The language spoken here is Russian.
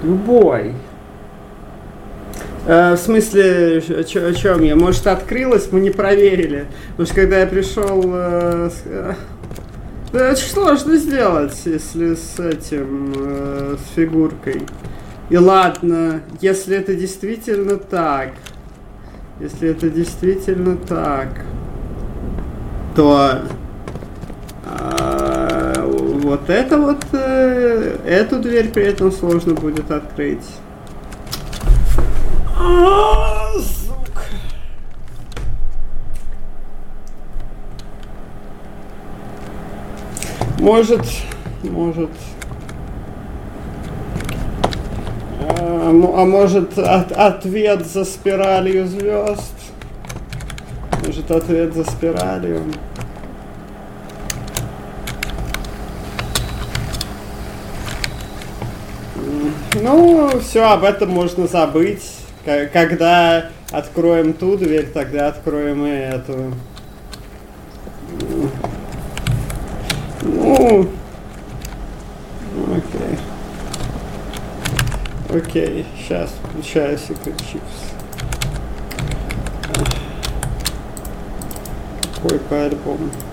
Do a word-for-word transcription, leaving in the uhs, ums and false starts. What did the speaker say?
Любой. Э, в смысле, о, чё, о чем я? Может, открылось, мы не проверили. Потому что когда я пришел... Э, э, да, это сложно сделать, если с этим, э, с фигуркой. И ладно, если это действительно так, если это действительно так, то э, вот это вот, э, эту дверь при этом сложно будет открыть. А, сука. Может, может... А, а может от, ответ за спиралью звезд? Может ответ за спиралью? Ну, все, об этом можно забыть. Когда откроем ту дверь, тогда откроем и эту. Ну, окей. Окей, сейчас включаю Secret Chips. Какой по альбому?